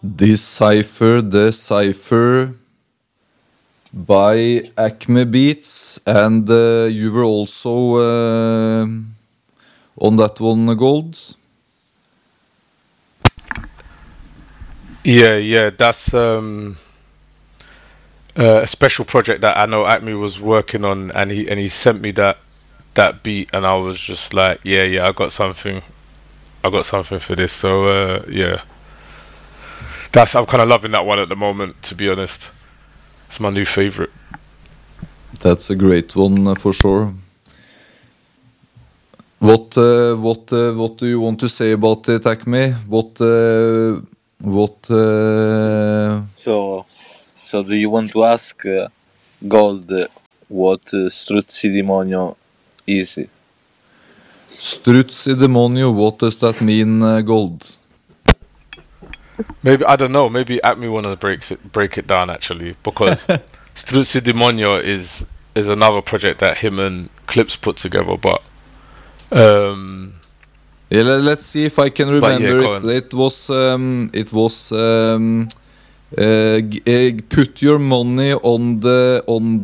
Decipher by Acme Beats, and you were also on that one, Gold. Yeah, that's a special project that I know Acme was working on, and he sent me that beat, and I was just like, yeah, I got something for this. So yeah, I'm kind of loving that one at the moment, to be honest. It's my new favorite. That's a great one for sure. What do you want to say about it, Acme? So do you want to ask Gold what Struzzi Demonio is? Struzzi Demonio, what does that mean, Gold? Maybe, I don't know. Maybe Acme wanna break it down actually, because Struzzi Demonio is another project that him and Clips put together. But yeah, let's see if I can remember it. It was put your money on the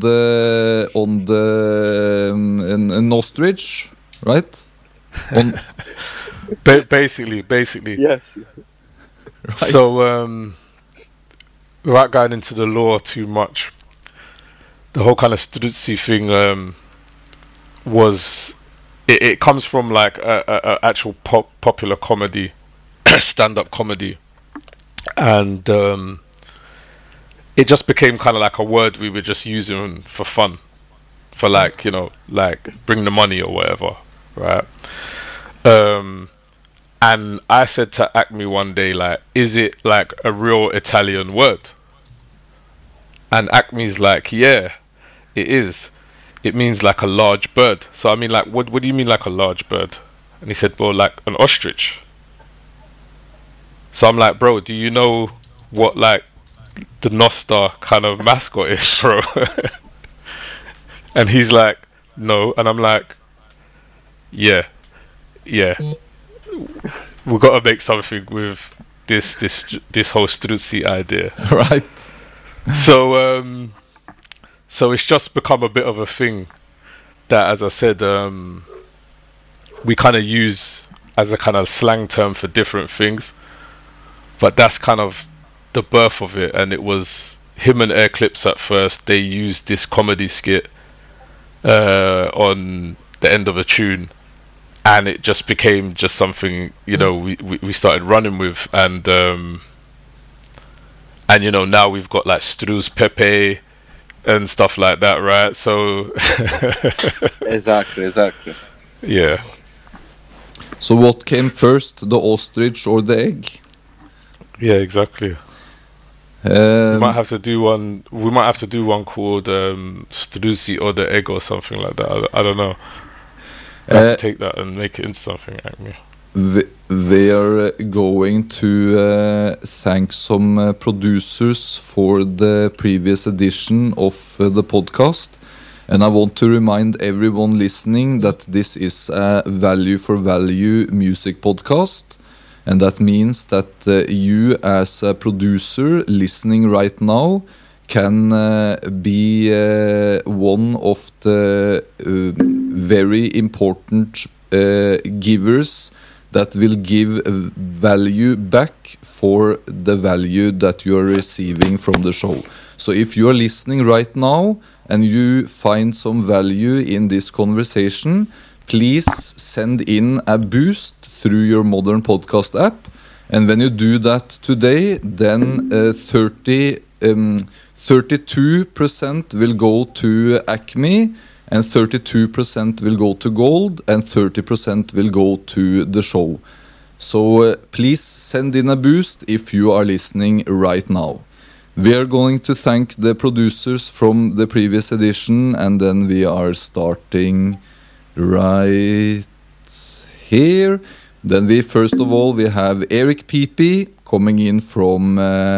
ostrich, right? Basically. Yes. Right. So without going into the lore too much, the whole kind of Struzzi thing was it comes from like a actual popular comedy, stand-up comedy, and it just became kind of like a word we were just using for fun, for like, like bring the money or whatever, right? And I said to Acme one day, like, is it like a real Italian word? And Acme's like, yeah, it is. It means like a large bird. So I mean, like, what do you mean like a large bird? And he said, well, like an ostrich. So I'm like, bro, do you know what like the Nostar kind of mascot is, bro? And he's like, no. And I'm like, yeah. We got to make something with this whole Struzzi idea, Right. So it's just become a bit of a thing that, as I said, we kind of use as a kind of slang term for different things. But that's kind of the birth of it, and it was him and Air Clips at first. They used this comedy skit on the end of a tune, and it just became just something, we started running with, and now we've got like Struz Pepe and stuff like that, right? So Exactly. yeah. So what came first, the ostrich or the egg? Yeah, exactly. We might have to do one. We might have to do one called Struzzi or the egg or something like that. I don't know. I have to take that and make it into something. We are going to thank some producers for the previous edition of the podcast, and I want to remind everyone listening that this is a value for value music podcast. And that means that you as a producer listening right now can be one of the very important givers that will give value back for the value that you are receiving from the show. So if you are listening right now and you find some value in this conversation, please send in a boost through your modern podcast app. And when you do that today, then 32% will go to Acme, and 32% will go to Gold, and 30% will go to the show. So please send in a boost if you are listening right now. We are going to thank the producers from the previous edition, and then we are starting right here. Then first of all we have Eric Pepe coming in from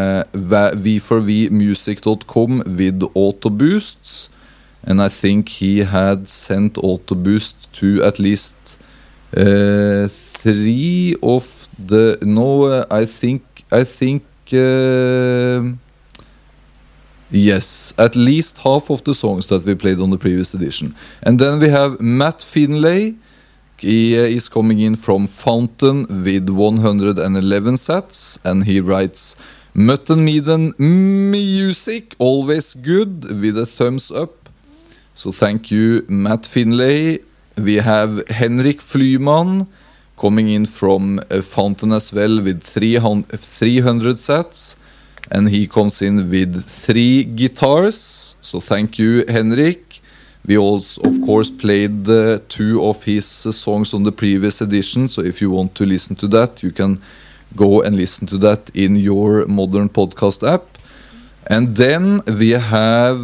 v4vmusic.com with auto boosts, and I think he had sent auto boost to at least 3 of the I think yes, at least half of the songs that we played on the previous edition. And then we have Matt Finlay. He is coming in from Fountain with 111 sats, and he writes Mutton Meaden music, always good, with a thumbs up. So thank you, Matt Finlay. We have Henrik Flyman coming in from Fountain as well with 300 sats, and he comes in with 3 guitars. So thank you, Henrik. We also, of course, played 2 of his songs on the previous edition, so if you want to listen to that, you can go and listen to that in your modern podcast app. And then we have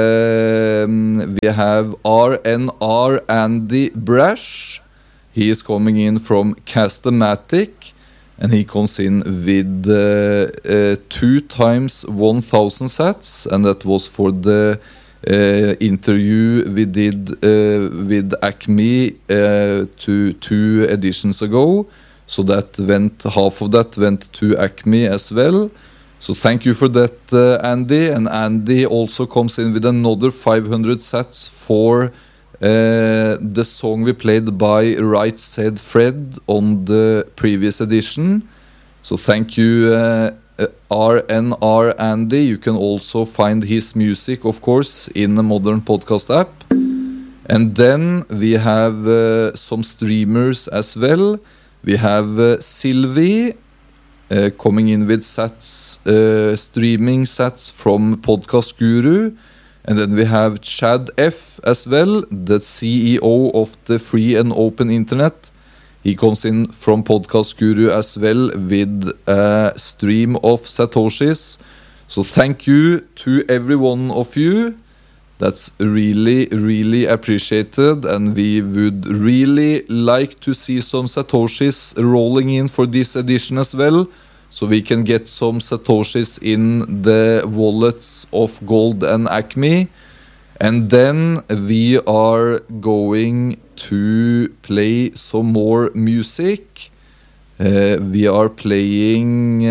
RNR Andy Brash. He is coming in from Castamatic, and he comes in with 2 times 1,000 sats, and that was for the interview we did with Acme 2 editions ago. So that half of that went to Acme as well. So thank you for that, Andy. And Andy also comes in with another 500 sats for the song we played by Right Said Fred on the previous edition. So thank you, RNR Andy. You can also find his music, of course, in the modern podcast app. And then we have some streamers as well. We have Sylvie coming in with sats, streaming sats from Podcast Guru. And then we have Chad F as well, the CEO of the free and open internet. He comes in from Podcast Guru as well with a stream of Satoshis. So thank you to every one of you. That's really, really appreciated. And we would really like to see some Satoshis rolling in for this edition as well, so we can get some Satoshis in the wallets of Gold and Acme. And then we are going to play some more music. We are playing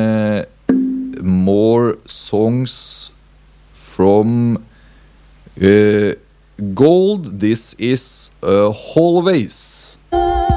more songs from Gold. This is Always.